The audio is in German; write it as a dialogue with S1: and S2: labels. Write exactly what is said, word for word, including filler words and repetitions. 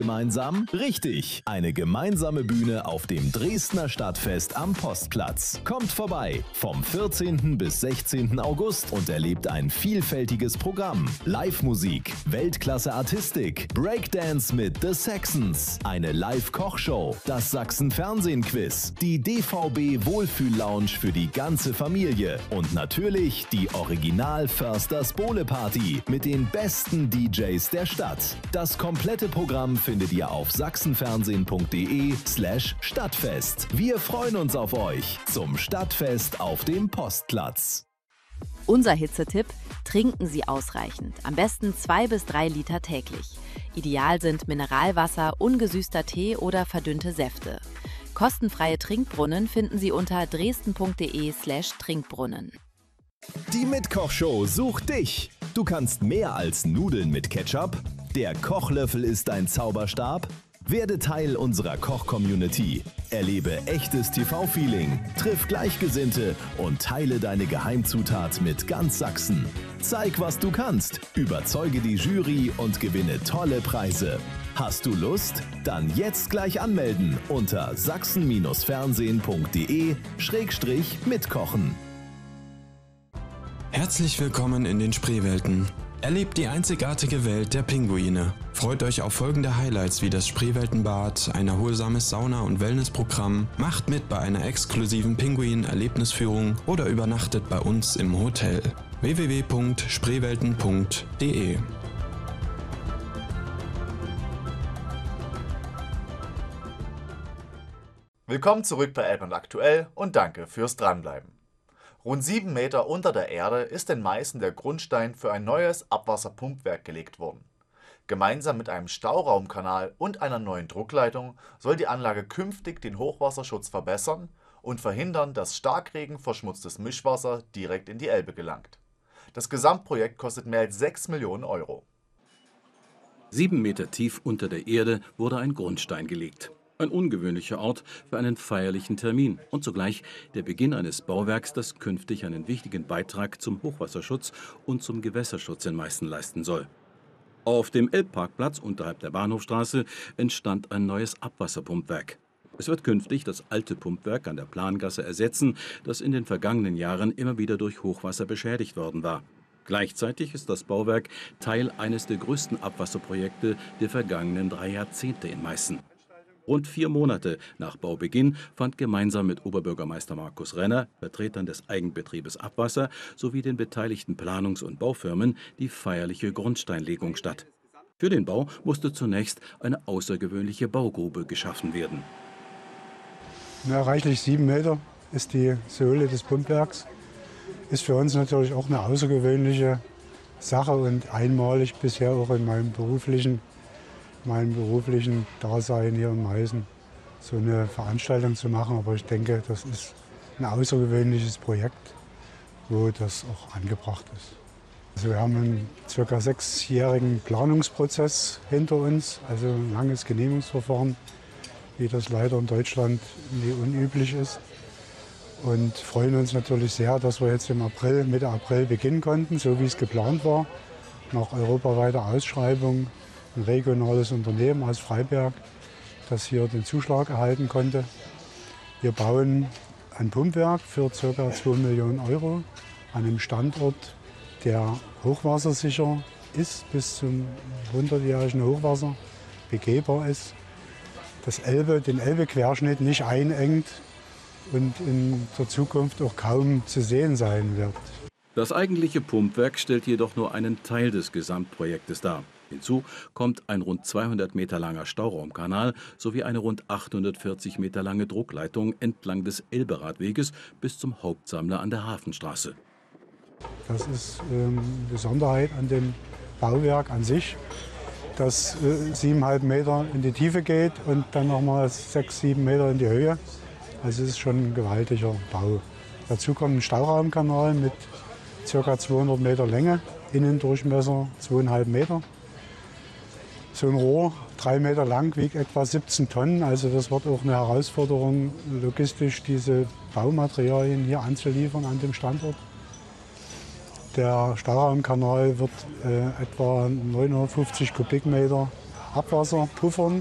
S1: Gemeinsam? Richtig! Eine gemeinsame Bühne auf dem Dresdner Stadtfest am Postplatz. Kommt vorbei vom vierzehnten bis sechzehnten August und erlebt ein vielfältiges Programm. Live-Musik, Weltklasse-Artistik, Breakdance mit The Saxons, eine Live-Kochshow, das Sachsen-Fernsehen-Quiz, die D V B-Wohlfühl-Lounge für die ganze Familie und natürlich die Original-Försters-Bowle-Party mit den besten D Js der Stadt. Das komplette Programm findet ihr auf sachsenfernsehen.de slash Stadtfest. Wir freuen uns auf euch zum Stadtfest auf dem Postplatz.
S2: Unser Hitzetipp: Trinken Sie ausreichend. Am besten zwei bis drei Liter täglich. Ideal sind Mineralwasser, ungesüßter Tee oder verdünnte Säfte. Kostenfreie Trinkbrunnen finden Sie unter dresden.de slash Trinkbrunnen.
S1: Die Mitkochshow sucht dich. Du kannst mehr als Nudeln mit Ketchup. Der Kochlöffel ist dein Zauberstab. Werde Teil unserer Koch-Community. Erlebe echtes T V-Feeling, triff Gleichgesinnte und teile deine Geheimzutat mit ganz Sachsen. Zeig, was du kannst, überzeuge die Jury und gewinne tolle Preise. Hast du Lust? Dann jetzt gleich anmelden unter sachsen-fernsehen.de schrägstrich mitkochen.
S3: Herzlich willkommen in den Spreewelten. Erlebt die einzigartige Welt der Pinguine. Freut euch auf folgende Highlights wie das Spreeweltenbad, ein erholsames Sauna- und Wellnessprogramm, macht mit bei einer exklusiven Pinguin-Erlebnisführung oder übernachtet bei uns im Hotel. w w w punkt spreewelten punkt de
S4: Willkommen zurück bei Elbland aktuell und danke fürs Dranbleiben. Rund sieben Meter unter der Erde ist in Meißen der Grundstein für ein neues Abwasserpumpwerk gelegt worden. Gemeinsam mit einem Stauraumkanal und einer neuen Druckleitung soll die Anlage künftig den Hochwasserschutz verbessern und verhindern, dass Starkregen verschmutztes Mischwasser direkt in die Elbe gelangt. Das Gesamtprojekt kostet mehr als sechs Millionen Euro.
S5: Sieben Meter tief unter der Erde wurde ein Grundstein gelegt. Ein ungewöhnlicher Ort für einen feierlichen Termin und zugleich der Beginn eines Bauwerks, das künftig einen wichtigen Beitrag zum Hochwasserschutz und zum Gewässerschutz in Meißen leisten soll. Auf dem Elbparkplatz unterhalb der Bahnhofstraße entstand ein neues Abwasserpumpwerk. Es wird künftig das alte Pumpwerk an der Plangasse ersetzen, das in den vergangenen Jahren immer wieder durch Hochwasser beschädigt worden war. Gleichzeitig ist das Bauwerk Teil eines der größten Abwasserprojekte der vergangenen drei Jahrzehnte in Meißen. Rund vier Monate nach Baubeginn fand gemeinsam mit Oberbürgermeister Markus Renner, Vertretern des Eigenbetriebes Abwasser sowie den beteiligten Planungs- und Baufirmen die feierliche Grundsteinlegung statt. Für den Bau musste zunächst eine außergewöhnliche Baugrube geschaffen werden.
S6: Na, reichlich sieben Meter ist die Sohle des Pumpwerks. Ist für uns natürlich auch eine außergewöhnliche Sache und einmalig bisher auch in meinem beruflichen meinem beruflichen Dasein hier in Meißen, so eine Veranstaltung zu machen. Aber ich denke, das ist ein außergewöhnliches Projekt, wo das auch angebracht ist. Also wir haben einen circa sechsjährigen Planungsprozess hinter uns, also ein langes Genehmigungsverfahren, wie das leider in Deutschland nie unüblich ist. Und freuen uns natürlich sehr, dass wir jetzt im April, Mitte April beginnen konnten, so wie es geplant war, nach europaweiter Ausschreibung. Ein regionales Unternehmen aus Freiberg, das hier den Zuschlag erhalten konnte. Wir bauen ein Pumpwerk für ca. zwei Millionen Euro an einem Standort, der hochwassersicher ist, bis zum hundertjährigen Hochwasser begehbar ist, das Elbe, den Elbe-Querschnitt nicht einengt und in der Zukunft auch kaum zu sehen sein wird.
S5: Das eigentliche Pumpwerk stellt jedoch nur einen Teil des Gesamtprojektes dar. Hinzu kommt ein rund zweihundert Meter langer Stauraumkanal sowie eine rund achthundertvierzig Meter lange Druckleitung entlang des Elberadweges bis zum Hauptsammler an der Hafenstraße.
S6: Das ist ähm, eine Besonderheit an dem Bauwerk an sich, das äh, siebeneinhalb Meter in die Tiefe geht und dann nochmal sechs, sieben Meter in die Höhe. Also es ist schon ein gewaltiger Bau. Dazu kommt ein Stauraumkanal mit ca. zweihundert Meter Länge, Innendurchmesser zweieinhalb Meter. So ein Rohr, drei Meter lang, wiegt etwa siebzehn Tonnen. Also das wird auch eine Herausforderung, logistisch diese Baumaterialien hier anzuliefern an dem Standort. Der Stauraumkanal wird äh, etwa neunhundertfünfzig Kubikmeter Abwasser puffern.